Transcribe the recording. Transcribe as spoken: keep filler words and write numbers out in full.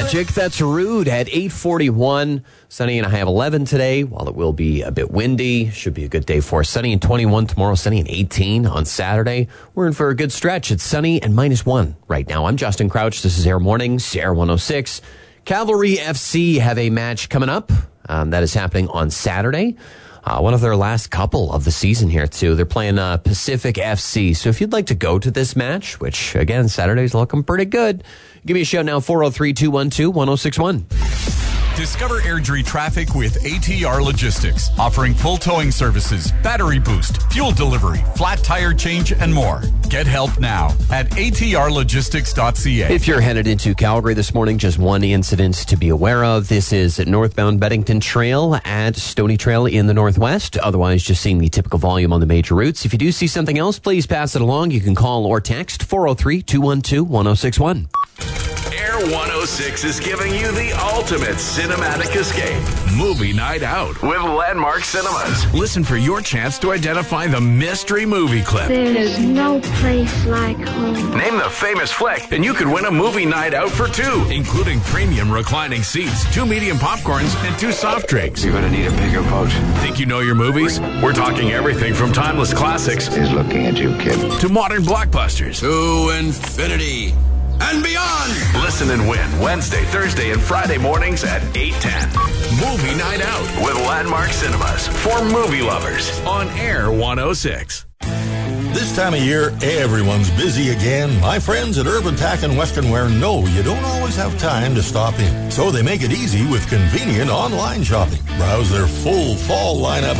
Magic. That's Rude at eight forty-one. Sunny and a high of eleven today. While it will be a bit windy, should be a good day for us. Sunny and twenty-one tomorrow, sunny and eighteen on Saturday. We're in for a good stretch. It's sunny and minus one right now. I'm Justin Crouch. This is Air Mornings, Air one oh six. Cavalry F C have a match coming up. Um, that is happening on Saturday. Uh, one of their last couple of the season here, too. They're playing uh, Pacific F C. So if you'd like to go to this match, which, again, Saturday's looking pretty good, give me a shout now, four oh three, two one two, one oh six one. Discover Airdrie traffic with A T R Logistics, offering full towing services, battery boost, fuel delivery, flat tire change, and more. Get help now at a t r logistics dot c a. If you're headed into Calgary this morning, just one incident to be aware of. This is at northbound Beddington Trail at Stony Trail in the northwest. Otherwise, just seeing the typical volume on the major routes. If you do see something else, please pass it along. You can call or text four oh three, two one two, one oh six one. Air one oh six is giving you the ultimate cinematic escape. Movie night out with Landmark Cinemas. Listen for your chance to identify the mystery movie clip. There is no place like home. Name the famous flick, and you could win a movie night out for two, including premium reclining seats, two medium popcorns, and two soft drinks. You're gonna need a bigger boat. Think you know your movies? We're talking everything from timeless classics He's looking at you, kid. to modern blockbusters. To infinity and beyond. Listen and win Wednesday, Thursday, and Friday mornings at eight ten. Movie Night Out with Landmark Cinemas for movie lovers on Air one oh six. This time of year, everyone's busy again. My friends at Urban Tack and Western Wear know you don't always have time to stop in. So they make it easy with convenient online shopping. Browse their full fall lineup